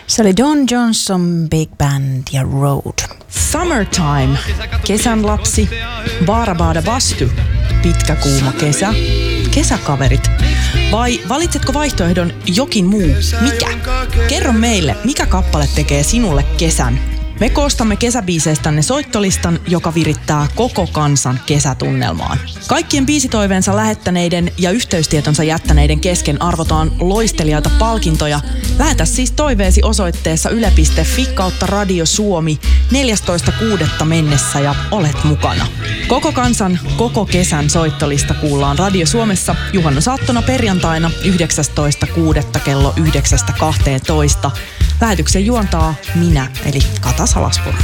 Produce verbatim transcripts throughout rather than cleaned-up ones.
Se oli Don Johnson, Big Band ja Road. Summertime, kesän lapsi, Baarabaada Bastu, pitkä kuuma kesä, kesäkaverit. Vai valitsetko vaihtoehdon jokin muu? Mikä? Kerro meille, mikä kappale tekee sinulle kesän? Me koostamme kesäbiiseistänne soittolistan, joka virittää koko kansan kesätunnelmaan. Kaikkien biisitoiveensa lähettäneiden ja yhteystietonsa jättäneiden kesken arvotaan loistelijaita palkintoja. Lähetä siis toiveesi osoitteessa yle piste fi kautta Radio Suomi neljästoista kuudetta mennessä ja olet mukana. Koko kansan, koko kesän soittolista kuullaan Radio Suomessa juhannusaattona perjantaina yhdeksästoista kuudetta kello yhdeksästä kahteentoista. Lähetyksen juontaa minä, eli Kata Salaspuro.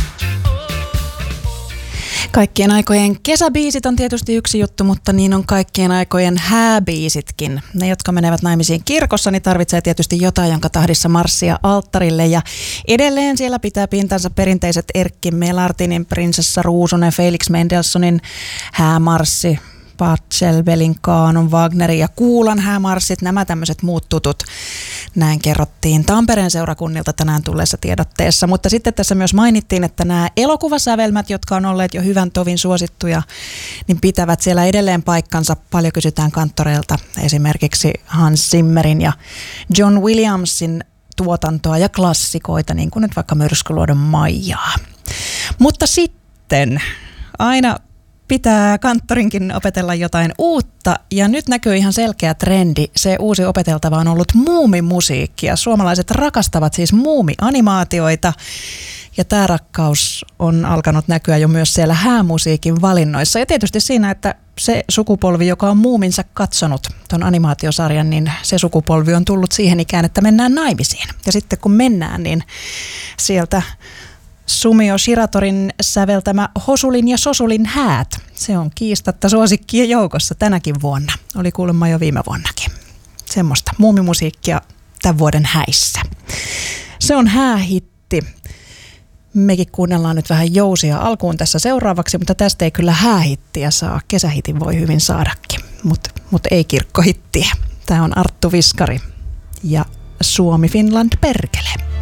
Kaikkien aikojen kesäbiisit on tietysti yksi juttu, mutta niin on kaikkien aikojen hääbiisitkin. Ne, jotka menevät naimisiin kirkossa, niin tarvitsee tietysti jotain, jonka tahdissa marssia alttarille. Ja edelleen siellä pitää pintansa perinteiset Erkki Melartinin, Prinsessa Ruusunen, Felix Mendelssohnin häämarssi, Pachelbelin kaanon, Wagnerin ja Kuulan häämarssit, nämä tämmöiset muut tutut. Näin kerrottiin Tampereen seurakunnilta tänään tulleessa tiedotteessa, mutta sitten tässä myös mainittiin, että nämä elokuvasävelmät, jotka on olleet jo hyvän tovin suosittuja, niin pitävät siellä edelleen paikkansa. Paljon kysytään kanttoreilta esimerkiksi Hans Zimmerin ja John Williamsin tuotantoa ja klassikoita, niin kuin nyt vaikka Myrskyluodon Maijaa. Mutta sitten aina pitää kanttorinkin opetella jotain uutta ja nyt näkyy ihan selkeä trendi. Se uusi opeteltava on ollut muumimusiikki ja suomalaiset rakastavat siis muumianimaatioita ja tämä rakkaus on alkanut näkyä jo myös siellä häämusiikin valinnoissa ja tietysti siinä, että se sukupolvi, joka on muuminsa katsonut ton animaatiosarjan, niin se sukupolvi on tullut siihen ikään, että mennään naimisiin ja sitten kun mennään, niin sieltä Sumio Shiratorin säveltämä Hosulin ja Sosulin häät. Se on kiistatta suosikkien joukossa tänäkin vuonna. Oli kuulemma jo viime vuonnakin. Semmoista muumimusiikkia tämän vuoden häissä. Se on häähitti. Mekin kuunnellaan nyt vähän jousia alkuun tässä seuraavaksi, mutta tästä ei kyllä häähittiä saa. Kesähitin voi hyvin saadakin, mutta mut ei kirkkohittiä. Tämä on Arttu Viskari ja Suomi Finland perkele.